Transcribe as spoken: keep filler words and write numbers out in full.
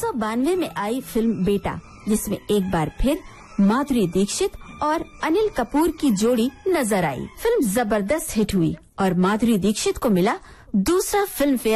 सौ बानवे में आई फिल्म बेटा, जिसमें एक बार फिर माधुरी दीक्षित और अनिल कपूर की जोड़ी नजर आई। फिल्म जबरदस्त हिट हुई और माधुरी दीक्षित को मिला दूसरा फिल्म फेयर